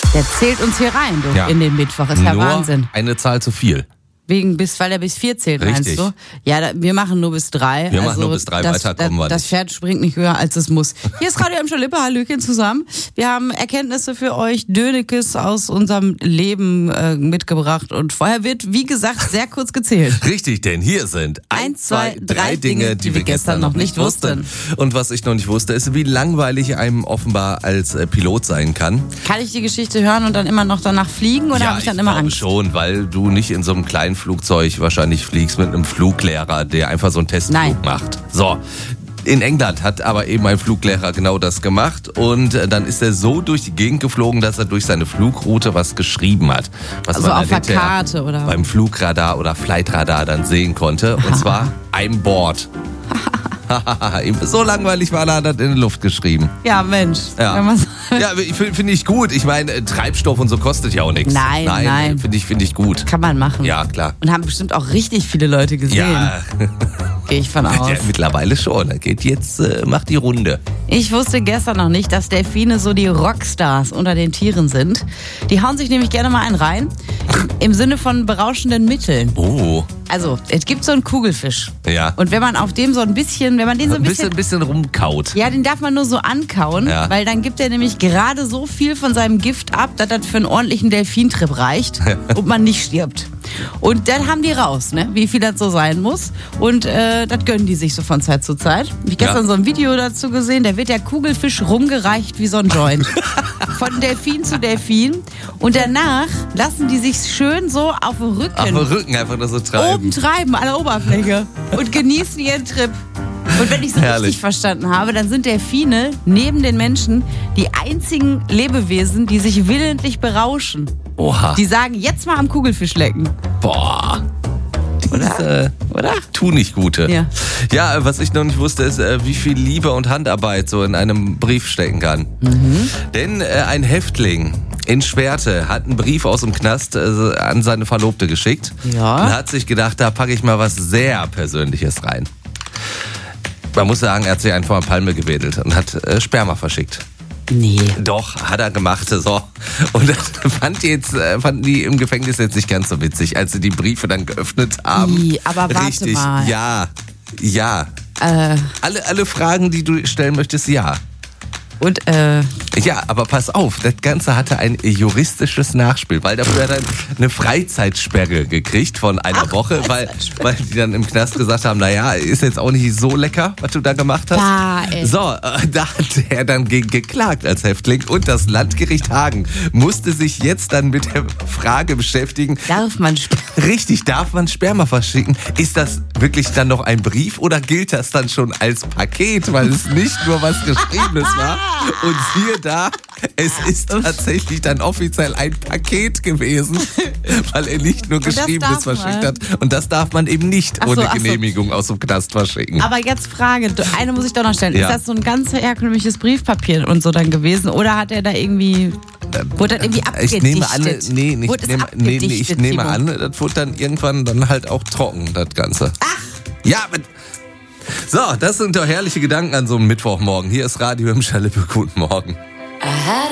Der zählt uns hier rein, du, Ja. in den Mittwoch. Ist ja Nur Wahnsinn. eine Zahl zu viel. Weil er bis 4 zählt, Richtig. meinst du? Ja, wir machen nur bis 3. Wir machen nur bis 3, weiter kommen wir Das nicht. Pferd springt nicht höher, als es muss. Hier ist Radio Emscher Lippe, Hallöchen zusammen. Wir haben Erkenntnisse für euch, Dönekes aus unserem Leben mitgebracht. Und vorher wird, wie gesagt, sehr kurz gezählt. Richtig, denn hier sind 1, 2, 3 Dinge, die wir gestern noch nicht wussten. Und was ich noch nicht wusste, ist, wie langweilig einem offenbar als Pilot sein kann. Kann ich die Geschichte hören und dann immer noch danach fliegen oder habe ich dann immer glaube Angst? schon, weil du nicht in so einem kleinen Flugzeug wahrscheinlich fliegst mit einem Fluglehrer, der einfach so einen Testflug Nein. macht. So. In England hat aber eben ein Fluglehrer genau das gemacht und dann ist er so durch die Gegend geflogen, dass er durch seine Flugroute was geschrieben hat. Was Also man auf dann der hinterher Karte, oder? beim Flugradar oder Flightradar dann sehen konnte. Und zwar I'm bored. So langweilig war er, hat er in die Luft geschrieben. Ja, Mensch. Ja, Wenn man's- ja finde ich gut. Ich meine, Treibstoff und so kostet ja auch nichts. Nein. Finde ich gut. Kann man machen. Ja, klar. Und haben bestimmt auch richtig viele Leute gesehen. Ja, Gehe ich von aus. ja, mittlerweile schon. Er geht jetzt, macht die Runde. Ich wusste gestern noch nicht, dass Delfine so die Rockstars unter den Tieren sind. Die hauen sich nämlich gerne mal einen rein. Im Sinne von berauschenden Mitteln. Oh, Also, es gibt so einen Kugelfisch. ja. Und wenn man auf dem so ein bisschen, wenn man den so ein bisschen... bisschen rumkaut. Ja, den darf man nur so ankauen, Ja. weil dann gibt er nämlich gerade so viel von seinem Gift ab, dass das für einen ordentlichen Delfintrip reicht und man nicht stirbt. Und dann haben die raus, ne, wie viel das so sein muss. Und das gönnen die sich so von Zeit zu Zeit. Ich habe gestern so ein Video dazu gesehen, da wird der Kugelfisch rumgereicht wie so ein Joint. Von Delfin zu Delfin. Und danach lassen die sich schön so auf dem Rücken, Auf dem Rücken einfach nur so treiben. oben treiben an der Oberfläche und genießen ihren Trip. Und wenn ich es Herrlich. richtig verstanden habe, dann sind Delfine neben den Menschen die einzigen Lebewesen, die sich willentlich berauschen. Oha. Die sagen, jetzt mal am Kugelfisch lecken. Boah. Oder? Oder? Tu nicht Gute. Ja. Ja, was ich noch nicht wusste, ist, wie viel Liebe und Handarbeit so in einem Brief stecken kann. Denn ein Häftling in Schwerte hat einen Brief aus dem Knast an seine Verlobte geschickt. Ja. Und hat sich gedacht, da packe ich mal was sehr Persönliches rein. Man muss sagen, er hat sich einfach mal Palme gewedelt und hat Sperma verschickt. Nee. Doch, hat er gemacht. So. Und das fanden die im Gefängnis jetzt nicht ganz so witzig, als sie die Briefe dann geöffnet haben. Aber warte Richtig, mal. ja. Alle Fragen, die du stellen möchtest, ja. Und, Ja, aber pass auf, das Ganze hatte ein juristisches Nachspiel, weil dafür hat er eine Freizeitsperre gekriegt von einer Woche, weil die dann im Knast gesagt haben, naja, ist jetzt auch nicht so lecker, was du da gemacht hast. Da, ey. So, da hat er dann gegen geklagt als Häftling und das Landgericht Hagen musste sich jetzt dann mit der Frage beschäftigen, darf man richtig, darf man Sperma verschicken? Ist das wirklich dann noch ein Brief oder gilt das dann schon als Paket, weil es nicht nur was Geschriebenes war? Und siehe da, es ist tatsächlich dann offiziell ein Paket gewesen, weil er nicht nur das Geschriebenes darf man. verschickt hat. Und das darf man eben nicht Ach so, ohne ach so. Genehmigung aus dem Knast verschicken. Aber jetzt Frage, eine muss ich doch noch stellen. Ja. Ist das so ein ganz herkömmliches Briefpapier und so dann gewesen? Oder hat er da irgendwie, wurde das irgendwie abgedichtet? Ich nehme an, Wurde es abgedichtet, ich nehme Timo? an, das wurde dann irgendwann dann halt auch trocken, das Ganze. Ach! Ja, so, das sind doch herrliche Gedanken an so einem Mittwochmorgen. Hier ist Radio Emscher Lippe. Guten Morgen.